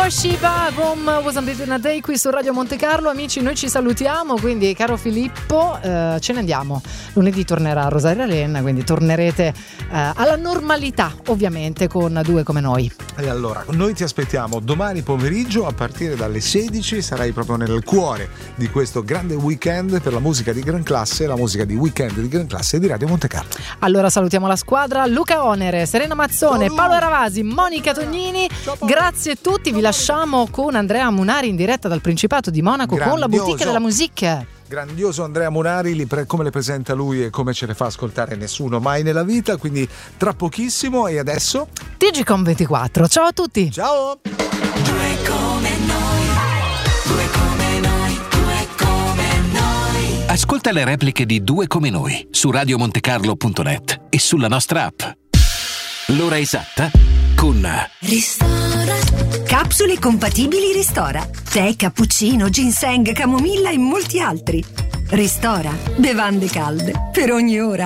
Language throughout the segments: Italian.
Moshiba con Was a Bit in a Day qui su Radio Monte Carlo. Amici, noi ci salutiamo, quindi caro Filippo, ce ne andiamo. Lunedì tornerà Rosaria Lenna, quindi tornerete alla normalità, ovviamente, con Due come noi. E allora, noi ti aspettiamo domani pomeriggio a partire dalle 16, sarai proprio nel cuore di questo grande weekend per la musica di gran classe, la musica di weekend di gran classe di Radio Monte Carlo. Allora salutiamo la squadra: Luca Onere, Serena Mazzone, Paolo Ravasi, Monica Tognini. Grazie a tutti, vi lasciamo con Andrea Munari in diretta dal Principato di Monaco con la Boutique della Musique. Grandioso Andrea Munari, come le presenta lui e come ce le fa ascoltare nessuno mai nella vita, quindi tra pochissimo. E adesso TGcom 24, ciao a tutti. Ciao. Due come noi, due come noi, due come noi. Ascolta le repliche di Due come noi su radiomontecarlo.net e sulla nostra app. L'ora esatta con Ristora. Capsule compatibili Ristora. Tè, cappuccino, ginseng, camomilla e molti altri. Ristora. Bevande calde per ogni ora.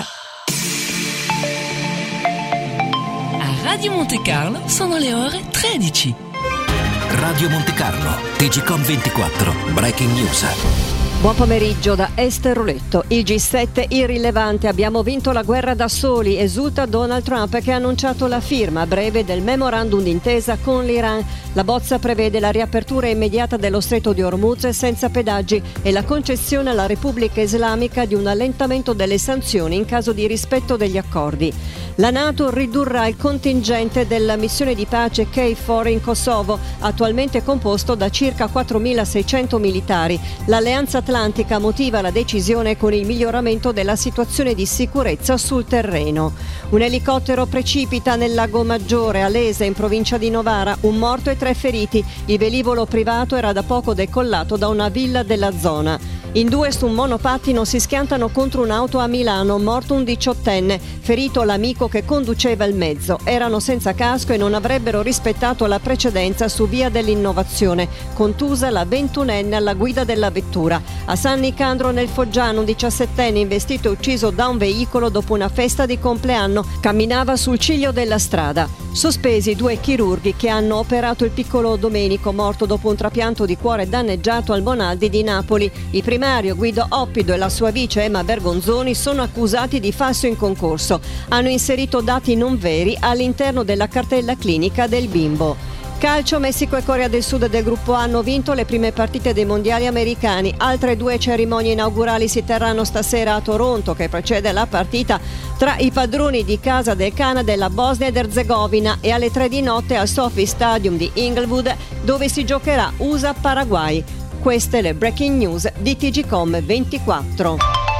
A Radio Monte Carlo sono le ore 13. Radio Monte Carlo, TGcom 24, Breaking News. Buon pomeriggio da Esther Roletto. Il G7 irrilevante, abbiamo vinto la guerra da soli, esulta Donald Trump che ha annunciato la firma a breve del memorandum d'intesa con l'Iran. La bozza prevede la riapertura immediata dello stretto di Hormuz senza pedaggi e la concessione alla Repubblica Islamica di un allentamento delle sanzioni in caso di rispetto degli accordi. La NATO ridurrà il contingente della missione di pace KFOR in Kosovo, attualmente composto da circa 4.600 militari. L'Alleanza Atlantica motiva la decisione con il miglioramento della situazione di sicurezza sul terreno. Un elicottero precipita nel Lago Maggiore, a Lese, in provincia di Novara, un morto e 3 feriti. Il velivolo privato era da poco decollato da una villa della zona. In 2 su un monopattino si schiantano contro un'auto a Milano, morto un 18enne, ferito l'amico che conduceva il mezzo. Erano senza casco e non avrebbero rispettato la precedenza su via dell'Innovazione. Contusa la 21enne alla guida della vettura. A San Nicandro nel Foggiano un 17enne investito e ucciso da un veicolo dopo una festa di compleanno. Camminava sul ciglio della strada. Sospesi 2 chirurghi che hanno operato il piccolo Domenico, morto dopo un trapianto di cuore danneggiato al Bonaldi di Napoli. I primario Guido Oppido e la sua vice Emma Bergonzoni sono accusati di falso in concorso. Hanno inserito dati non veri all'interno della cartella clinica del bimbo. Calcio, Messico e Corea del Sud del gruppo A hanno vinto le prime partite dei mondiali americani. Altre 2 cerimonie inaugurali si terranno stasera a Toronto, che precede la partita tra i padroni di casa del Canada e la Bosnia ed Erzegovina, e alle 3 di notte al Sophie Stadium di Inglewood, dove si giocherà USA-Paraguay. Queste le breaking news di TGcom 24.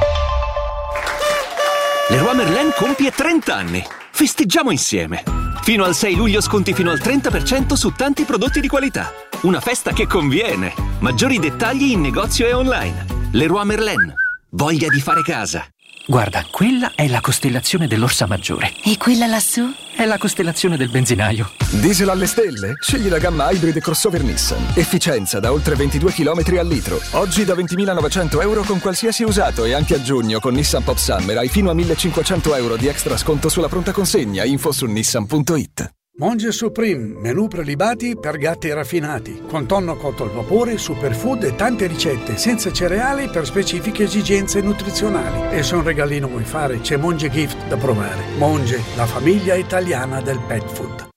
Leroy Merlin compie 30 anni. Festeggiamo insieme. Fino al 6 luglio sconti fino al 30% su tanti prodotti di qualità. Una festa che conviene. Maggiori dettagli in negozio e online. Leroy Merlin. Voglia di fare casa. Guarda, quella è la costellazione dell'Orsa Maggiore. E quella lassù? È la costellazione del benzinaio. Diesel alle stelle? Scegli la gamma Hybrid crossover Nissan. Efficienza da oltre 22 km al litro. Oggi da 20.900 euro con qualsiasi usato, e anche a giugno con Nissan Pop Summer hai fino a 1.500 euro di extra sconto sulla pronta consegna. Info su nissan.it. Monge Supreme, menù prelibati per gatti raffinati, con tonno cotto al vapore, superfood e tante ricette, senza cereali per specifiche esigenze nutrizionali. E se un regalino vuoi fare, c'è Monge Gift da provare. Monge, la famiglia italiana del pet food.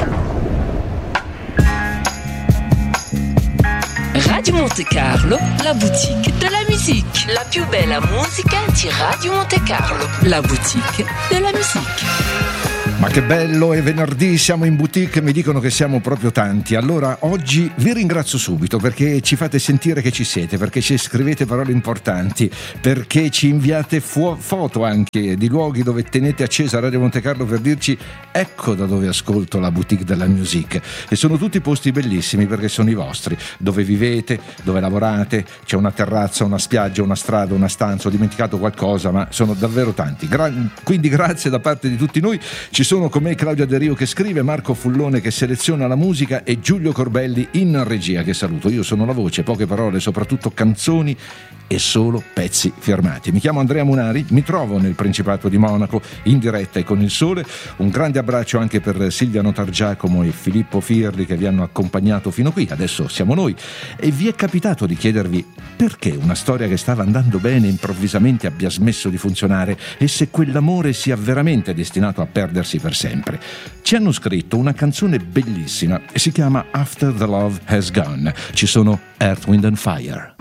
Radio Monte Carlo, la boutique de la musique. La più bella musica di Radio Monte Carlo. La boutique de la musique. Ma che bello, è venerdì, siamo in boutique, mi dicono che siamo proprio tanti. Allora oggi vi ringrazio subito perché ci fate sentire che ci siete, perché ci scrivete parole importanti, perché ci inviate foto anche di luoghi dove tenete accesa Radio Monte Carlo per dirci ecco da dove ascolto la boutique della musique. E sono tutti posti bellissimi perché sono i vostri, dove vivete, dove lavorate, c'è una terrazza, una spiaggia, una strada, una stanza, ho dimenticato qualcosa, ma sono davvero tanti. Quindi grazie da parte di tutti noi. Ci sono con me Claudia De Rio che scrive, Marco Fullone che seleziona la musica e Giulio Corbelli in regia, che saluto. Io sono la voce, poche parole, soprattutto canzoni e solo pezzi firmati. Mi chiamo Andrea Munari, mi trovo nel Principato di Monaco in diretta e con il sole. Un grande abbraccio anche per Silvia Notargiacomo e Filippo Firli che vi hanno accompagnato fino qui. Adesso siamo noi. E vi è capitato di chiedervi perché una storia che stava andando bene improvvisamente abbia smesso di funzionare e se quell'amore sia veramente destinato a perdersi per sempre? Ci hanno scritto una canzone bellissima e si chiama After the Love Has Gone. Ci sono Earth, Wind and Fire.